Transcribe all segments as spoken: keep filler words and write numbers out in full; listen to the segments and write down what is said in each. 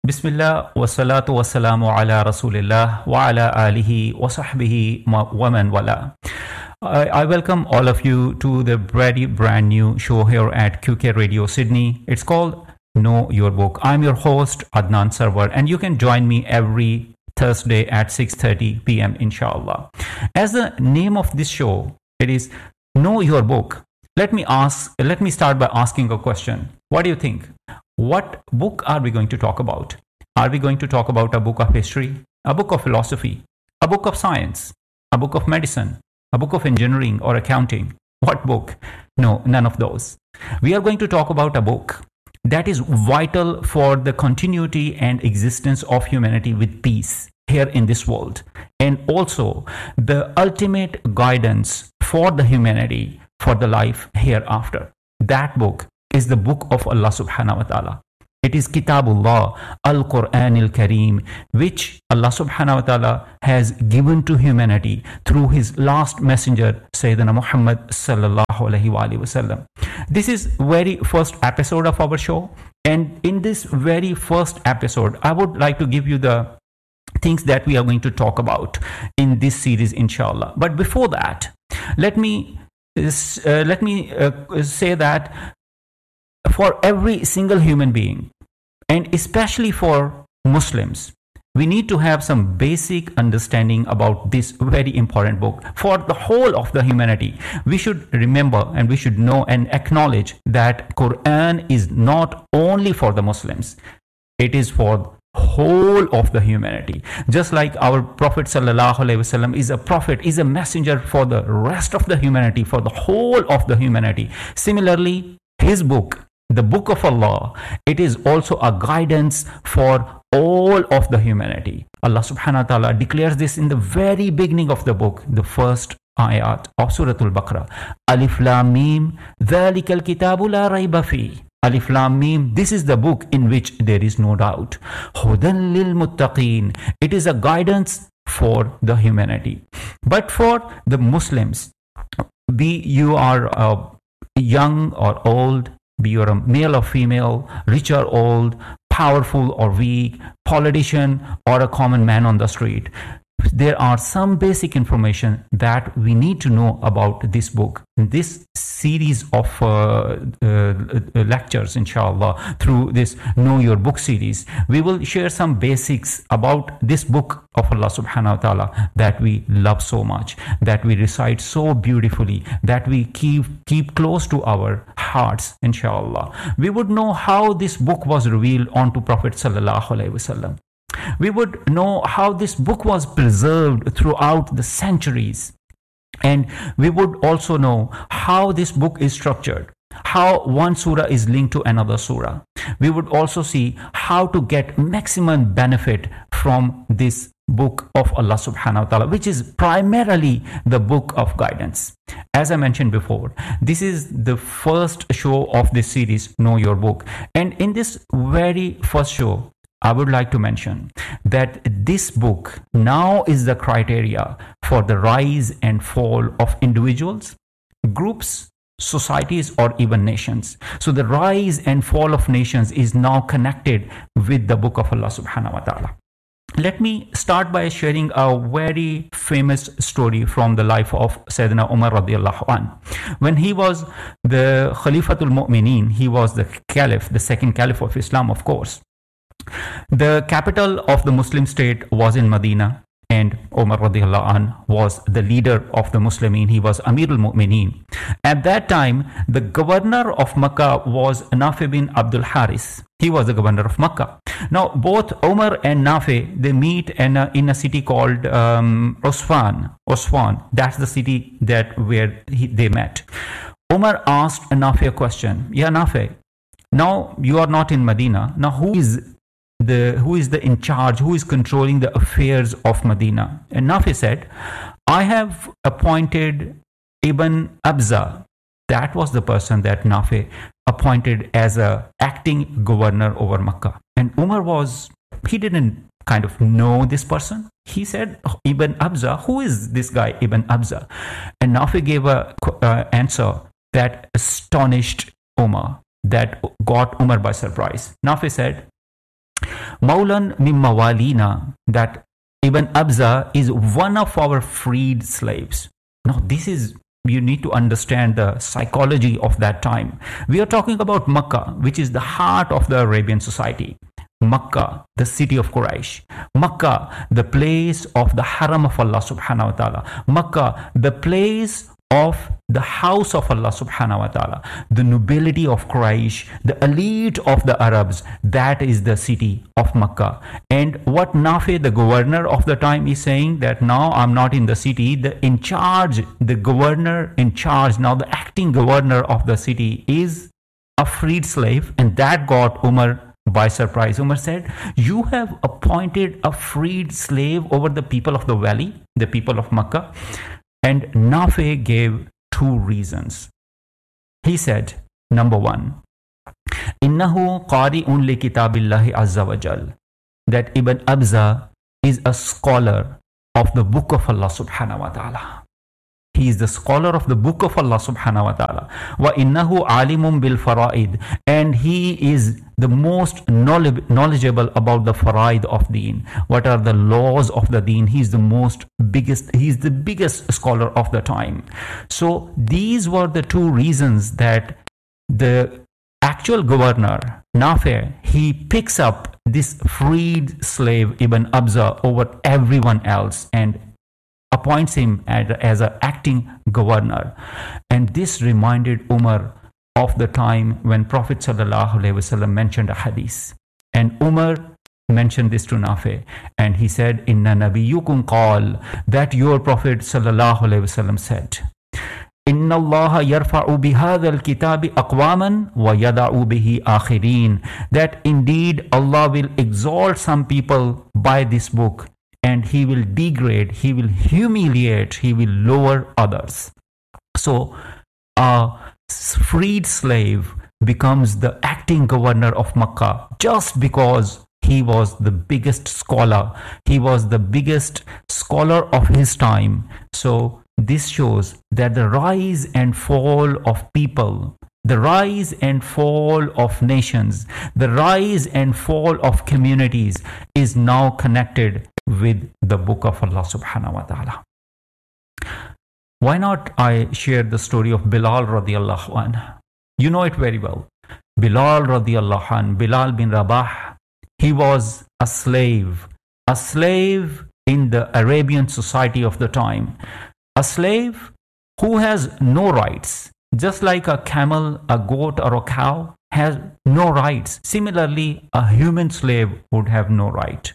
Bismillah wa salatu wa salamu ala Rasulillah wa ala alihi wa sahbihi wa man wala. I, I welcome all of you to the very brand new show here at Q K Radio Sydney. It's called Know Your Book. I'm your host Adnan Sarwar, and you can join me every Thursday at six thirty p.m. inshallah. As the name of this show, it is Know Your Book. Let me ask, let me start by asking a question. What do you think? What book are we going to talk about? Are we going to talk about a book of history, a book of philosophy, a book of science, a book of medicine, a book of engineering or accounting? What book? No, none of those. We are going to talk about a book that is vital for the continuity and existence of humanity with peace here in this world, and also the ultimate guidance for the humanity for the life hereafter. That book is the book of Allah subhanahu wa ta'ala. It is Kitabullah, Al-Quran Al-Kareem, which Allah subhanahu wa ta'ala has given to humanity through his last messenger, Sayyidina Muhammad sallallahu alayhi wa alihi wasallam. This is very first episode of our show, and in this very first episode, I would like to give you the things that we are going to talk about in this series, inshallah. But before that, let me uh, let me uh, say that for every single human being, and especially for Muslims, we need to have some basic understanding about this very important book. For the whole of the humanity, we should remember and we should know and acknowledge that Quran is not only for the Muslims. It is for whole of the humanity. Just like our Prophet sallallahu alaihi wasallam is a prophet, is a messenger for the rest of the humanity, for the whole of the humanity. Similarly, his book, the book of Allah, it is also a guidance for all of the humanity. Allah subhanahu wa ta'ala declares this in the very beginning of the book, the first ayat of Surah Al-Baqarah. Alif Lam Mim, Dhalikal Kitabu la rayba fi. Alif Lam Mim, this is the book in which there is no doubt. Hudan lil muttaqeen, it is a guidance for the humanity. But for the Muslims, be you are uh, young or old, be you a male or female, rich or old, powerful or weak, politician or a common man on the street, there are some basic information that we need to know about this book. In this series of uh, uh, lectures, inshallah, through this Know Your Book series, we will share some basics about this book of Allah subhanahu wa ta'ala that we love so much, that we recite so beautifully, that we keep keep close to our hearts, inshallah. We would know how this book was revealed onto Prophet sallallahu alaihi wasallam. We would know how this book was preserved throughout the centuries. And we would also know how this book is structured, how one surah is linked to another surah. We would also see how to get maximum benefit from this book of Allah subhanahu wa ta'ala, which is primarily the book of guidance. As I mentioned before, this is the first show of this series, Know Your Book. And in this very first show, I would like to mention that this book now is the criteria for the rise and fall of individuals, groups, societies, or even nations. So the rise and fall of nations is now connected with the book of Allah subhanahu wa ta'ala. Let me start by sharing a very famous story from the life of Sayyidina Umar radiallahu anh. When he was the Khalifatul Mu'mineen, he was the Caliph, the second Caliph of Islam, of course. The capital of the Muslim state was in Medina, and Umar radiallahu anh was the leader of the Muslimin. He was Amirul Mu'mineen. At that time, the governor of Makkah was Nafi bin Abdul Haris. He was the governor of Makkah. Now, both Umar and Nafi, they meet in a, in a city called um, Usfan. Usfan, that's the city that where he, they met. Umar asked Nafi a question. Yeah, Nafi, now you are not in Medina. Now, who is the who is the in charge, who is controlling the affairs of Medina? And Nafi said, I have appointed Ibn Abza. That was the person that Nafi appointed as a acting governor over Makkah. And Umar was, he didn't kind of know this person. He said, Ibn Abza, who is this guy Ibn Abza? And Nafi gave a uh, answer that astonished Umar, that got Umar by surprise. Nafi said, Maulan Mimmawalina, that Ibn Abza is one of our freed slaves. Now, this is, you need to understand the psychology of that time. We are talking about Makkah, which is the heart of the Arabian society. Makkah, the city of Quraysh. Makkah, the place of the Haram of Allah subhanahu wa ta'ala. Makkah, the place of the house of Allah subhanahu wa ta'ala. The nobility of Quraysh, the elite of the Arabs, that is the city of Makkah. And what Nafi, the governor of the time, is saying, that now I'm not in the city, the in charge, the governor in charge, now the acting governor of the city is a freed slave, and that got Umar by surprise. Umar said, you have appointed a freed slave over the people of the valley, the people of Makkah. And Nafi gave two reasons. He said, number one, Innahu qari'un li kitabillahi azza wa jal, that Ibn Abza is a scholar of the book of Allah subhanahu wa ta'ala. He is the scholar of the book of Allah subhanahu wa ta'ala. Wa innahu alimun bil faraid, and he is the most knowledgeable about the faraid of deen. What are the laws of the deen? He is the most biggest, he is the biggest scholar of the time. So these were the two reasons that the actual governor, Nafi, he picks up this freed slave Ibn Abza over everyone else and appoints him as, as an acting governor. And this reminded Umar of the time when Prophet sallallahu alaihi wasallam mentioned a hadith. And Umar mentioned this to Nafi, and he said, Inna nabiyyukum qal, that your Prophet sallallahu alaihi wasallam said, Inna Allah yarfa'u bihadha al-kitabi aqwaman wa yada'u bihi akhirin, that indeed Allah will exalt some people by this book, and he will degrade, he will humiliate, he will lower others. So a freed slave becomes the acting governor of Makkah just because he was the biggest scholar. He was the biggest scholar of his time. So this shows that the rise and fall of people, the rise and fall of nations, the rise and fall of communities is now connected with the book of Allah subhanahu wa ta'ala. Why not I share the story of Bilal radiallahu anhu? You know it very well. Bilal radiallahu anhu, Bilal bin Rabah, he was a slave, a slave in the Arabian society of the time. A slave who has no rights, just like a camel, a goat, or a cow has no rights. Similarly, a human slave would have no right.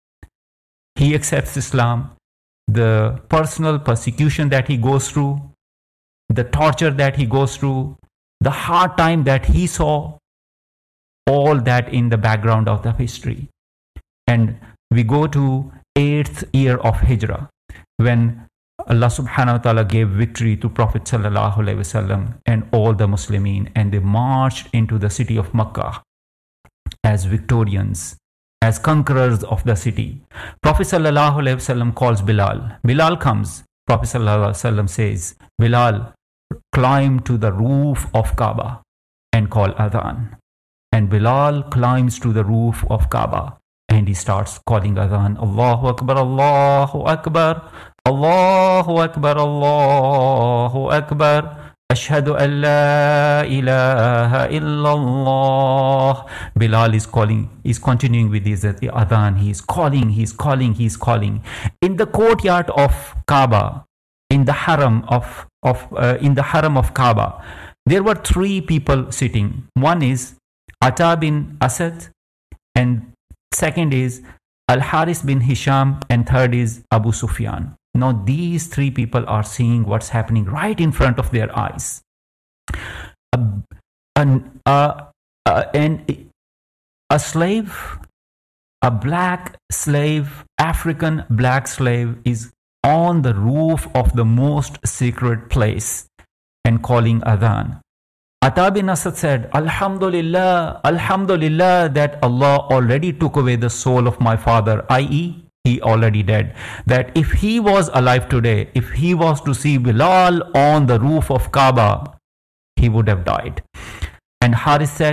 He accepts Islam, the personal persecution that he goes through, the torture that he goes through, the hard time that he saw, all that in the background of the history. And we go to eighth year of Hijrah, when Allah subhanahu wa ta'ala gave victory to Prophet sallallahu alaihi wasallam and all the Muslimin, and they marched into the city of Makkah as victorians, as conquerors of the city. Prophet sallallahu alaihi wasallam calls Bilal. Bilal comes. Prophet sallallahu alaihi wasallam says, Bilal, climb to the roof of Kaaba and call adhan. And Bilal climbs to the roof of Kaaba and he starts calling adhan. Allahu Akbar, Allahu Akbar, Allahu Akbar, Allahu Akbar. Ashhadu an la ilaha illallah. Bilal is calling, is continuing with his adhan. He is calling, he is calling, he is calling. In the courtyard of Kaaba, in the haram of, of uh, in the haram of Kaaba, there were three people sitting. One is Ata bin Asad, and second is Al-Haris bin Hisham, and third is Abu Sufyan. Now these three people are seeing what's happening right in front of their eyes. A, an, uh, uh, an, a slave, a black slave, African black slave, is on the roof of the most sacred place and calling adhan. Ata bin Asad said, Alhamdulillah, Alhamdulillah, that Allah already took away the soul of my father, that is, he already dead. That if he was alive today, if he was to see Bilal on the roof of Kaaba, he would have died. And Haris said,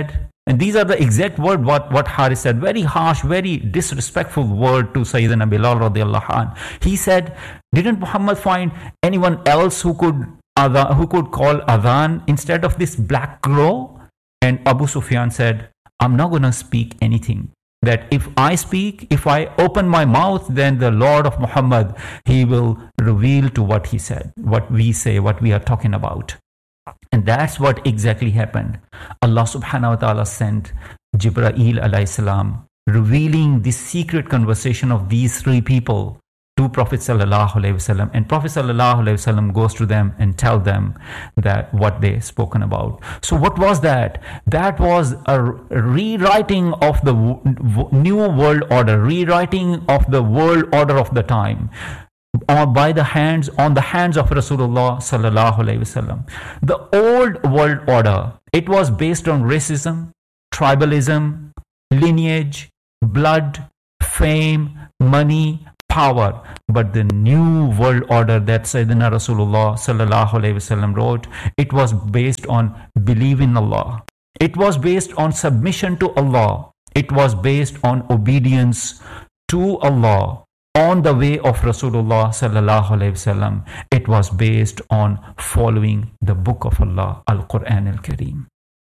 And these are the exact word what, what Haris said. Very harsh, very disrespectful word to Sayyidina Bilal radiallahu anh. He said, didn't Muhammad find anyone else who could adhan, who could call adhan instead of this black crow? And Abu Sufyan said, I'm not going to speak anything. That if I speak, if I open my mouth, then the Lord of Muhammad, he will reveal to what he said, what we say, what we are talking about. And that's what exactly happened. Allah subhanahu wa ta'ala sent Jibreel alayhi salam, revealing the secret conversation of these three people to Prophet sallallahu alaihi wasallam. And Prophet sallallahu alaihi wasallam goes to them and tell them that what they spoken about. So what was that? That was a rewriting of the new world order, rewriting of the world order of the time. Or by the hands, on the hands of Rasulullah sallallahu alaihi wasallam. The old world order, it was based on racism, tribalism, lineage, blood, fame, money, power. But the new world order that Sayyidina Rasulullah sallallahu alaihi wasallam wrote, it was based on belief in Allah. It was based on submission to Allah. It was based on obedience to Allah. On the way of Rasulullah sallallahu alaihi wasallam, it was based on following the book of Allah, Al-Quran Al-Kareem.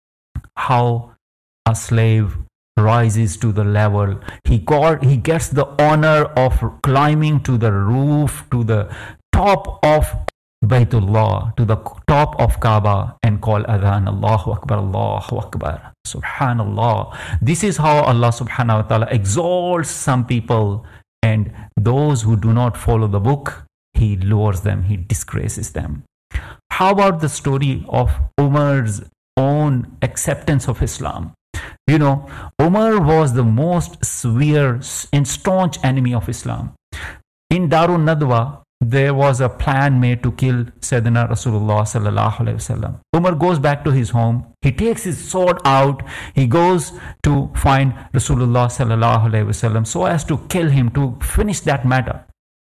How a slave rises to the level, he got, he gets the honor of climbing to the roof, to the top of Baytullah, to the top of Kaaba, and call adhan, Allahu Akbar, Allahu Akbar, Subhanallah. This is how Allah subhanahu wa ta'ala exalts some people. And those who do not follow the book, he lowers them, he disgraces them. How about the story of Umar's own acceptance of Islam? You know, Umar was the most severe and staunch enemy of Islam. In Darun Nadwa, there was a plan made to kill Sayyidina Rasulullah sallallahu alaihi wasallam. Umar goes back to his home. He takes his sword out. He goes to find Rasulullah sallallahu alaihi wasallam so as to kill him, to finish that matter.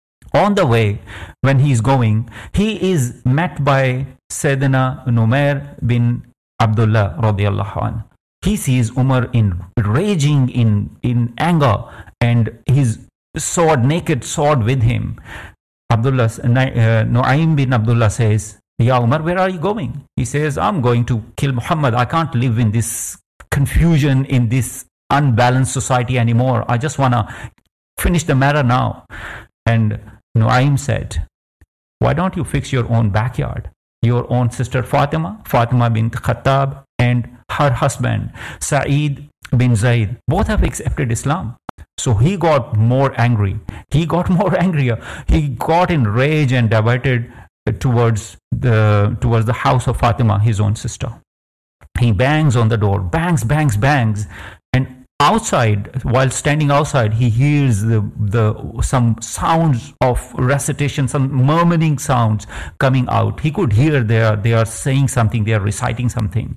On the way, when he is going, he is met by Sayyidina Numair bin Abdullah radiallahu anh. He sees Umar in raging in, in anger, and his sword, naked sword with him. Abdullah, uh, Nu'aym bin Abdullah says, Ya Umar, where are you going? He says, I'm going to kill Muhammad. I can't live in this confusion, in this unbalanced society anymore. I just want to finish the matter now. And Nu'aym said, why don't you fix your own backyard? Your own sister Fatima, Fatima bint Khattab, and her husband, Sa'id bin Zayd, both have accepted Islam. So he got more angry. He got more angrier. He got in rage and diverted towards the towards the house of Fatima, his own sister. He bangs on the door, bangs, bangs, bangs, and outside, while standing outside, he hears the the some sounds of recitation, some murmuring sounds coming out. He could hear they are they are saying something, they are reciting something,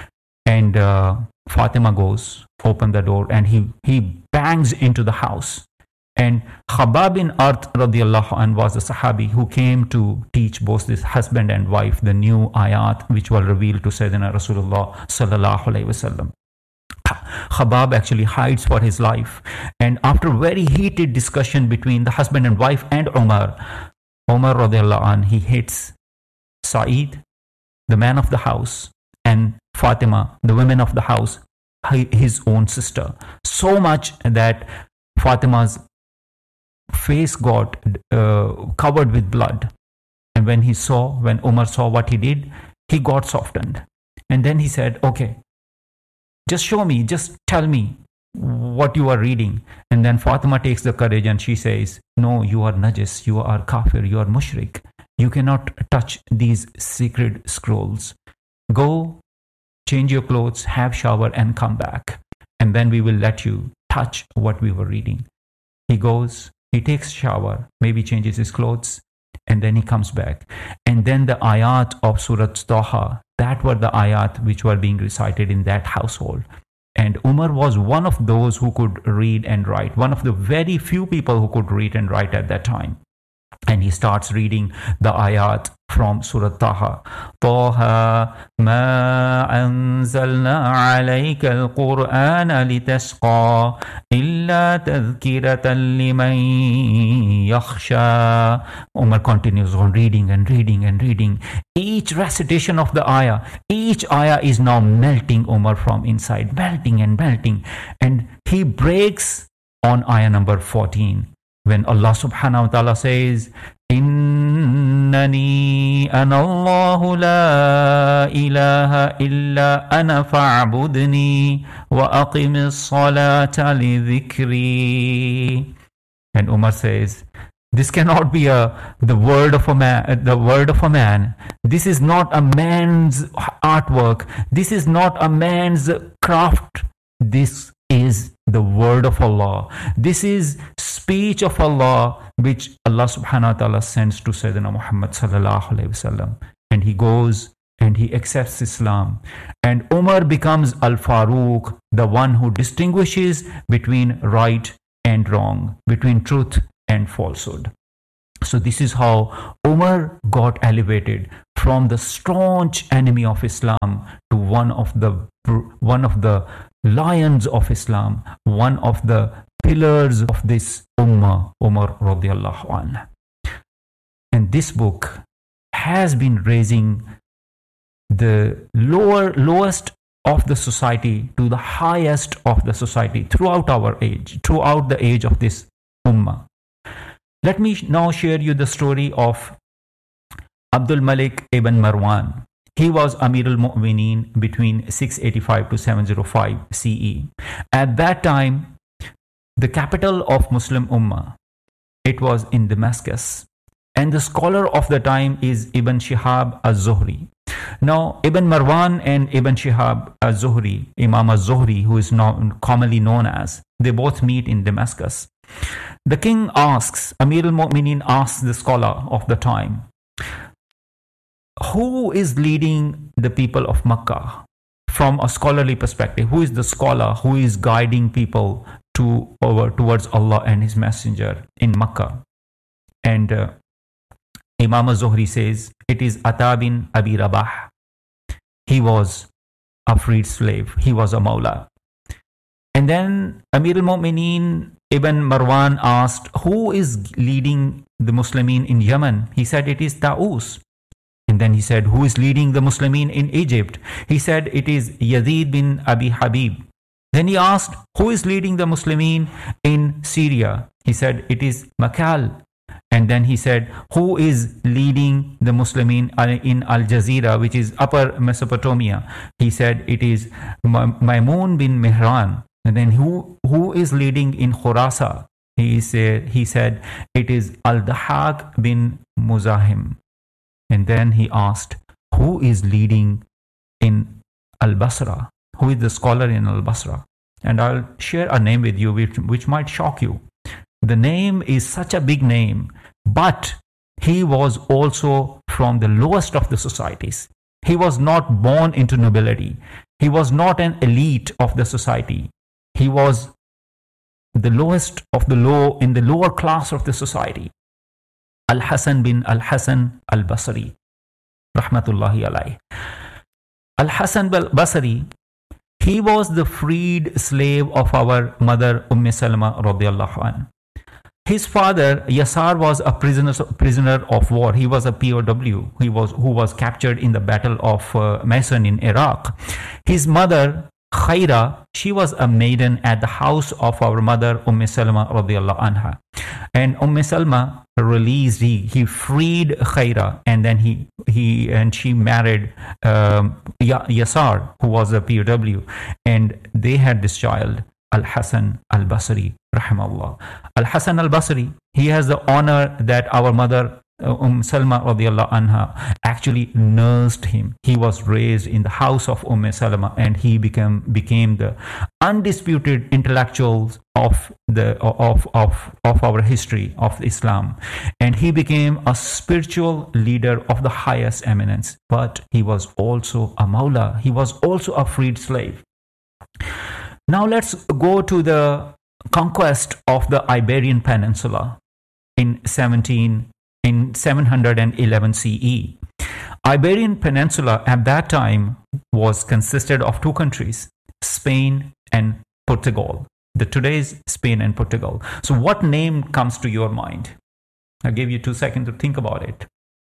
and uh, Fatima goes, open the door, and he he bangs into the house. And Khabbab bin Arth radiallahu anh was a Sahabi who came to teach both this husband and wife the new ayat which were revealed to Sayyidina Rasulullah sallallahu alaihi wasallam. Khabbab actually hides for his life, and after very heated discussion between the husband and wife and Umar, Umar radiallahu anh, he hits Sa'id, the man of the house, and Fatima, the women of the house, his own sister, so much that Fatima's face got uh, covered with blood. And when he saw, when Umar saw what he did, he got softened. And then he said, okay, just show me, just tell me what you are reading. And then Fatima takes the courage and she says, no, you are najis, you are kafir, you are mushrik. You cannot touch these sacred scrolls. Go, change your clothes, have shower, and come back. And then we will let you touch what we were reading. He goes, he takes shower, maybe changes his clothes, and then he comes back. And then the ayat of Surah Taha, that were the ayat which were being recited in that household. And Umar was one of those who could read and write, one of the very few people who could read and write at that time. And he starts reading the ayat from Surah Taha. Taha ma anzalna alayka al-Qur'ana litashqa illa tadhkiratan liman yakhsha. Umar continues on reading and reading and reading. Each recitation of the ayah, each ayah is now melting Umar from inside, melting and melting. And he breaks on ayah number fourteen. When Allah subhanahu wa ta'ala says, Innani ana Allahu la ilaha illa ana fa'budni wa aqimis salata li dhikri. And Umar says, this cannot be a the word of a man, the word of a man. This is not a man's artwork. This is not a man's craft. This is the word of Allah. This is speech of Allah, which Allah subhanahu wa ta'ala sends to Sayyidina Muhammad sallallahu alayhi wasallam. And he goes and he accepts Islam. And Umar becomes Al-Faruq, the one who distinguishes between right and wrong, between truth and falsehood. So this is how Umar got elevated from the staunch enemy of Islam to one of the one of the lions of Islam, one of the pillars of this ummah, Umar radiallahu anhu. And this book has been raising the lower, lowest of the society to the highest of the society throughout our age, throughout the age of this ummah. Let me now share you the story of Abdul Malik ibn Marwan. He was Amir al-Mu'mineen between six eighty-five to seven oh five C E. At that time, the capital of Muslim Ummah, it was in Damascus. And the scholar of the time is Ibn Shihab al-Zuhri. Now, Ibn Marwan and Ibn Shihab al-Zuhri, Imam al-Zuhri, who is known, commonly known as, they both meet in Damascus. The king asks, Amir al-Mu'mineen asks the scholar of the time, who is leading the people of Makkah from a scholarly perspective? Who is the scholar who is guiding people to over towards Allah and His Messenger in Makkah? And uh, Imam al-Zuhri says, it is Ata bin Abi Rabah. He was a freed slave. He was a Mawla. And then Amir al-Mu'mineen Ibn Marwan asked, who is leading the Muslimin in Yemen? He said, it is Ta'us. And then he said, who is leading the Muslimin in Egypt? He said, it is Yazid bin Abi Habib. Then he asked, who is leading the Muslimin in Syria? He said, it is Makal. And then he said, who is leading the Muslimin in Al Jazeera, which is Upper Mesopotamia? He said, it is Maimun bin Mihran. And then who, who is leading in Khurasa? He said, he said, it is Al-Dahak bin Muzahim. And then he asked, who is leading in Al-Basra? Who is the scholar in Al-Basra? And I'll share a name with you which, which might shock you. The name is such a big name, but he was also from the lowest of the societies. He was not born into nobility. He was not an elite of the society. He was the lowest of the low in the lower class of the society. Al-Hasan bin Al-Hasan Al-Basri, rahmatullahi alayhi. Al-Hasan al-Basri, he was the freed slave of our mother Umm Salama radiallahu anha. His father Yasar was a prisoner prisoner of war. He was a P O W. He was who was captured in the Battle of uh, Maisan in Iraq. His mother Khaira, she was a maiden at the house of our mother Umm Salama radiallahu anha. And Umm Salama released, he, he freed Khaira, and then he he and she married um, Yasar, who was a P O W, and they had this child, Al-Hasan Al-Basri, rahimahullah. Al-Hasan Al-Basri, he has the honor that our mother Umm Salma radiallahu anha actually nursed him. He was raised in the house of Umm Salama, and he became became the undisputed intellectuals of the of of of our history of Islam, and he became a spiritual leader of the highest eminence. But he was also a Mawla. He was also a freed slave. Now let's go to the conquest of the Iberian Peninsula in seventeen in seven hundred eleven C E. Iberian Peninsula at that time was consisted of two countries, Spain and Portugal. The today's Spain and Portugal. So what name comes to your mind? I'll give you two seconds to think about it.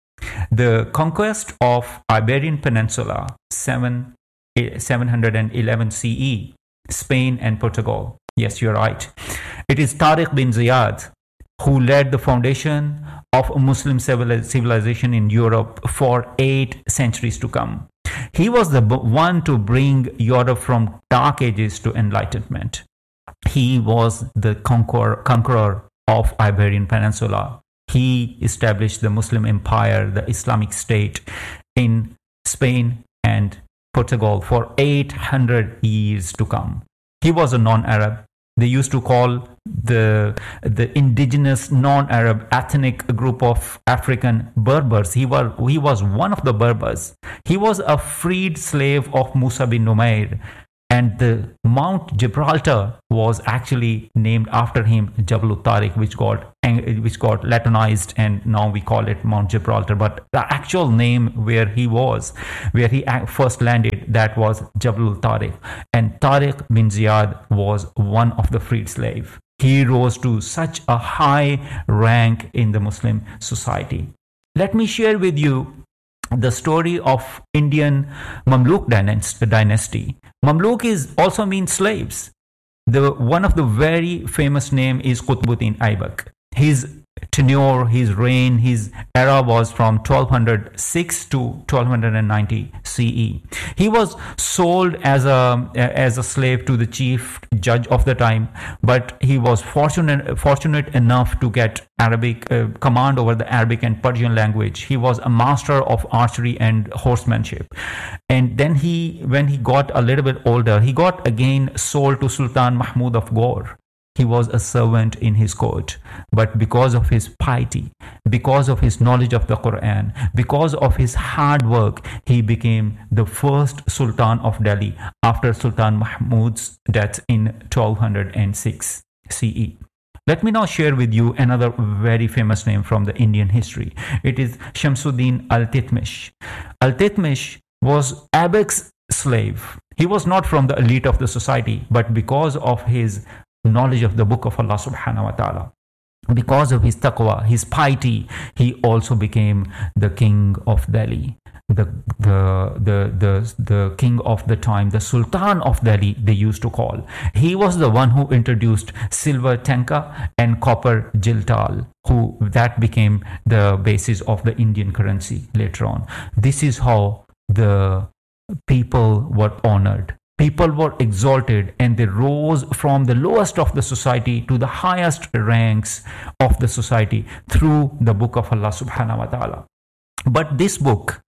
The conquest of Iberian Peninsula, seven, seven eleven C E, Spain and Portugal. Yes, you're right. It is Tariq bin Ziyad who led the foundation of a Muslim civilization in Europe for eight centuries to come. He was the one to bring Europe from dark ages to enlightenment. He was the conqueror, conqueror of Iberian Peninsula. He established the Muslim Empire, the Islamic State in Spain and Portugal for eight hundred years to come. He was a non-Arab. They used to call the the indigenous non-Arab ethnic group of African Berbers. He was he was one of the Berbers. He was a freed slave of Musa bin Numair, and the Mount Gibraltar was actually named after him, Jabal Tariq, which got which got Latinized, and now we call it Mount Gibraltar. But the actual name where he was, where he first landed, that was Jabal Tariq. And Tariq bin Ziyad was one of the freed slaves. He rose to such a high rank in the Muslim society. Let me share with you the story of Indian Mamluk dynasty. Mamluk is also means slaves. The one of the very famous name is Qutbuddin Aibak. His tenure, his reign, his era was from twelve oh six to twelve ninety C E. He was sold as a as a slave to the chief judge of the time, but he was fortunate fortunate enough to get Arabic uh, command over the Arabic and Persian language. He was a master of archery and horsemanship. And then he, when he got a little bit older, he got again sold to Sultan Mahmud of Ghor. He was a servant in his court, but because of his piety, because of his knowledge of the Quran, because of his hard work, he became the first Sultan of Delhi after Sultan Mahmud's death in twelve oh six C E. Let me now share with you another very famous name from the Indian history. It is Shamsuddin Al-Titmish. Al-Titmish was Aibak's slave. He was not from the elite of the society, but because of his knowledge of the book of Allah subhanahu wa ta'ala, because of his taqwa, his piety, he also became the king of Delhi, the, the, the, the, the king of the time, the Sultan of Delhi, they used to call. He was the one who introduced silver tanka and copper jiltal, who that became the basis of the Indian currency later on. This is how the people were honored. People were exalted, and they rose from the lowest of the society to the highest ranks of the society through the book of Allah subhanahu wa ta'ala. But this book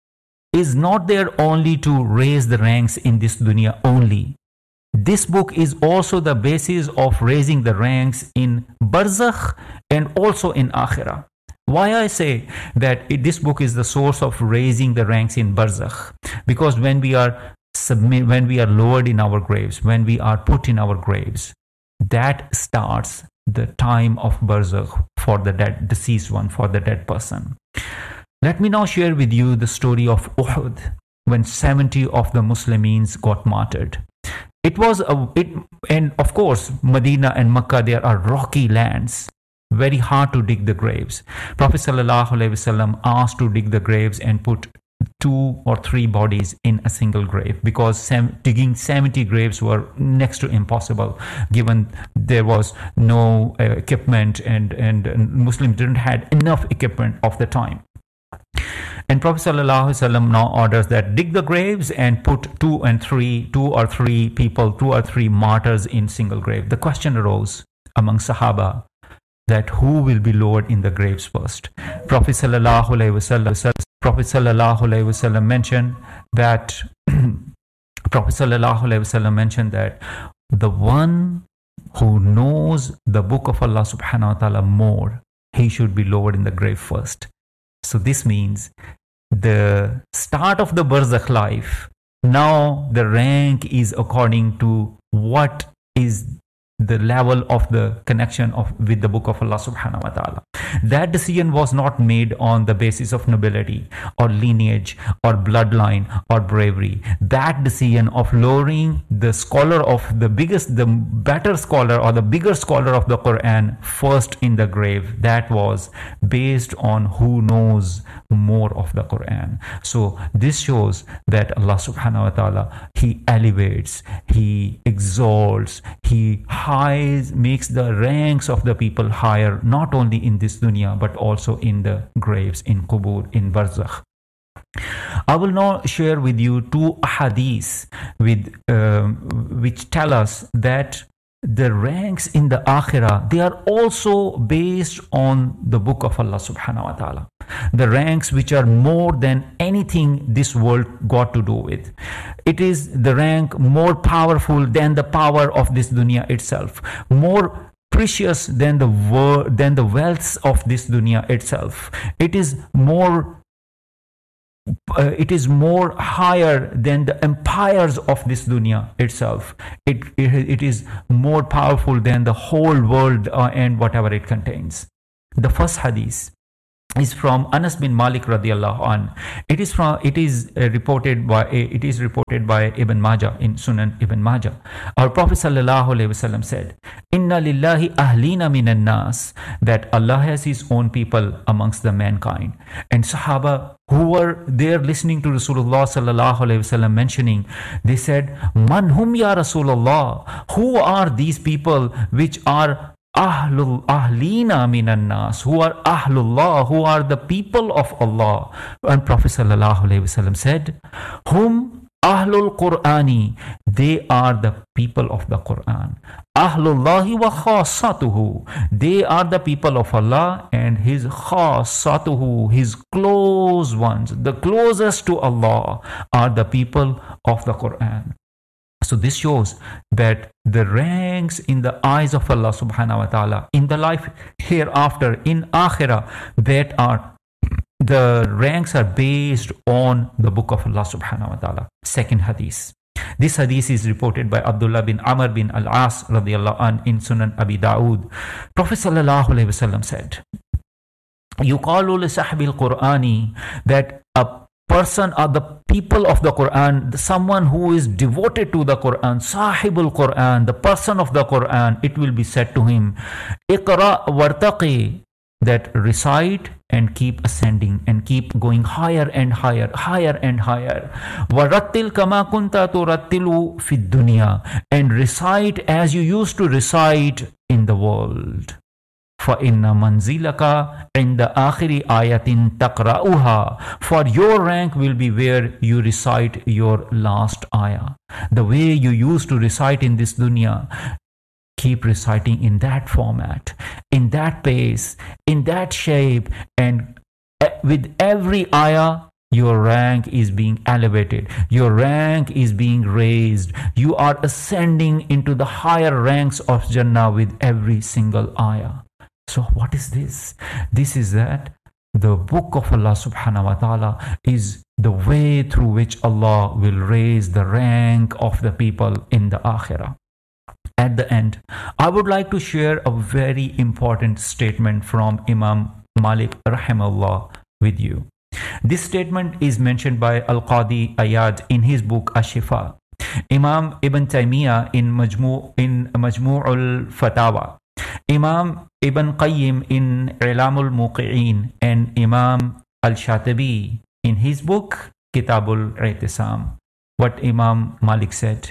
is not there only to raise the ranks in this dunya only. This book is also the basis of raising the ranks in Barzakh and also in Akhirah. Why I say that this book is the source of raising the ranks in Barzakh? Because when we are submit, when we are lowered in our graves, when we are put in our graves, that starts the time of Barzakh for the dead, deceased one, for the dead person. Let me now share with you the story of Uhud, when seventy of the Muslims got martyred. It was a, it, and of course, Medina and Makkah, there are rocky lands, very hard to dig the graves. Prophet Sallallahu Alaihi Wasallam asked to dig the graves and put two or three bodies in a single grave, because sem- digging seventy graves were next to impossible, given there was no uh, equipment, and, and, and Muslims didn't have enough equipment of the time. And Prophet Sallallahu Alaihi Wasallam now orders that dig the graves and put two and three, two or three people, two or three martyrs in single grave. The question arose among Sahaba that who will be lowered in the graves first. Prophet Sallallahu Alaihi Wasallam, Prophet Sallallahu Alaihi Wasallam mentioned that Prophet Sallallahu Alaihi Wasallam mentioned that the one who knows the book of Allah Subhanahu wa Taala more, he should be lowered in the grave first. So this means the start of the Barzakh life, now the rank is according to what is the level of the connection of with the book of Allah subhanahu wa ta'ala. That decision was not made on the basis of nobility or lineage or bloodline or bravery. That decision of lowering the scholar of the biggest, the better scholar or the bigger scholar of the Quran first in the grave, that was based on who knows more of the Quran. So this shows that Allah subhanahu wa ta'ala, He elevates, He exalts, He highs, makes the ranks of the people higher, not only in this dunya but also in the graves, in qubur, in barzakh. I will now share with you two hadiths with um, which tell us that the ranks in the akhirah, they are also based on the book of Allah subhanahu wa ta'ala. The ranks which are more than anything this world got to do with. It is the rank more powerful than the power of this dunya itself, more precious than the wor- than the wealth of this dunya itself. It is more Uh, it is more higher than the empires of this dunya itself. It, it, it is more powerful than the whole world uh, and whatever it contains. The first hadith is from Anas bin Malik radiallahu an. It is from it is uh, reported by uh, it is reported by Ibn Majah in Sunan Ibn Majah. Our Prophet sallallahu alaihi wasallam said, "Inna lillahi ahlina minan nas," that Allah has His own people amongst the mankind. And Sahaba who were there listening to Rasulullah sallallahu alaihi wasallam mentioning, they said, "Man hum ya Rasulullah? Who are these people which are Ahlul Ahlina minan nas, who are Ahlullah, who are the people of Allah?" And Prophet sallallahu alaihi wasallam said, "Hum Ahlul Qur'ani," they are the people of the Quran. Ahlullahi wa khassatuhu, they are the people of Allah and His khassatuhu, His close ones, the closest to Allah are the people of the Quran. So this shows that the ranks in the eyes of Allah subhanahu wa ta'ala, in the life hereafter, in akhirah, that are the ranks are based on the book of Allah subhanahu wa ta'ala. Second hadith. This hadith is reported by Abdullah bin Amr bin Al-As radiallahu an in Sunan Abi Dawood. Prophet sallallahu alaihi wasallam said, "Yuqalu li sahbil Qur'ani," that a person or the people of the Quran, someone who is devoted to the Quran, sahibul Quran, the person of the Quran, it will be said to him, "Iqra wartaqi," that recite and keep ascending and keep going higher and higher, higher and higher. Warattil kama kunta turattilu fid dunya, and recite as you used to recite in the world. فَإِنَّ مَنْزِلَكَ عِنْدَ آخِرِ آيَةٍ تَقْرَأُهَا, for your rank will be where you recite your last ayah. The way you used to recite in this dunya, keep reciting in that format, in that pace, in that shape, and with every ayah, your rank is being elevated. Your rank is being raised. You are ascending into the higher ranks of Jannah with every single ayah. So what is this? This is that the book of Allah subhanahu wa ta'ala is the way through which Allah will raise the rank of the people in the akhirah. At the end, I would like to share a very important statement from Imam Malik rahimahullah with you. This statement is mentioned by Al-Qadi Ayad in his book Ash-Shifa, Imam Ibn Taymiyyah in Majmu' in Majmu'ul Fatawa, Imam Ibn Qayyim in Ilamul Muqi'in, and Imam Al-Shatibi in his book Kitabul I'tisam. What Imam Malik said,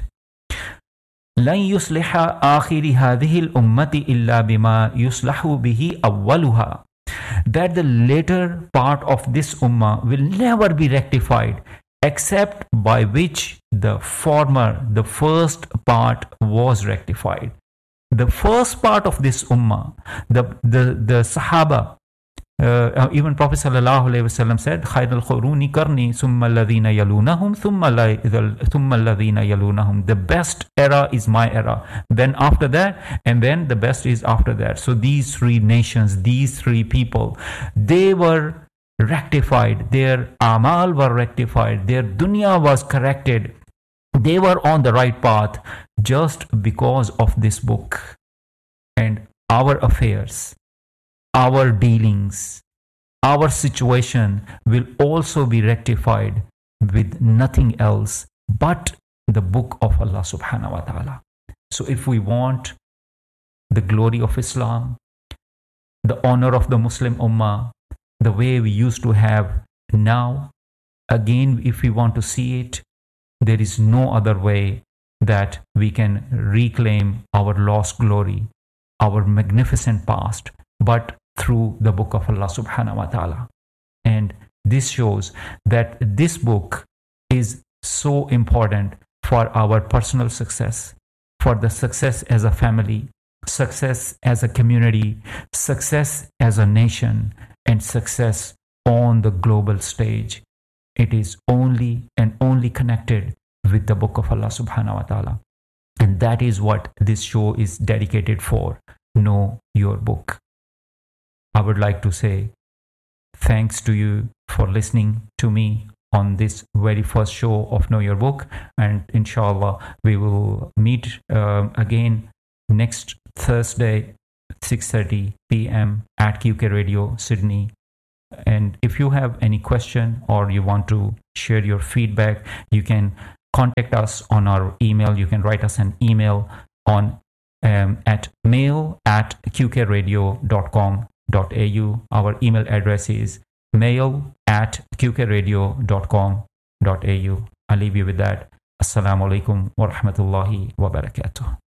لن يصلح آخر هذه الأمة إلا بما يصلح به أولها, that the later part of this ummah will never be rectified except by which the former, the first part was rectified. The first part of this ummah, the, the, the Sahaba, uh, even Prophet sallallahu alaihi wasallam said, خَيْرَ الْخُرُونِ كَرْنِي ثُمَّ الَّذِينَ يَلُونَهُمْ ثُمَّ الَّذِينَ يَلُونَهُمْ. The best era is my era. Then after that, and then the best is after that. So these three nations, these three people, they were rectified. Their amal were rectified. Their dunya was corrected. They were on the right path just because of this book. And our affairs, our dealings, our situation will also be rectified with nothing else but the book of Allah subhanahu wa ta'ala. So if we want the glory of Islam, the honor of the Muslim Ummah, the way we used to have now, again, if we want to see it, there is no other way that we can reclaim our lost glory, our magnificent past, but through the book of Allah subhanahu wa ta'ala. And this shows that this book is so important for our personal success, for the success as a family, success as a community, success as a nation, and success on the global stage. It is only and only connected with the book of Allah subhanahu wa ta'ala. And that is what this show is dedicated for. Know your book. I would like to say thanks to you for listening to me on this very first show of Know Your Book. And inshallah, we will meet uh, again next Thursday, six thirty p.m. at Q K Radio, Sydney. And if you have any question or you want to share your feedback, you can contact us on our email. You can write us an email on um, at mail at q k radio dot com dot a u. Our email address is mail at q k radio dot com dot a u. I'll leave you with that. Assalamu alaikum wa rahmatullahi wa barakatuh.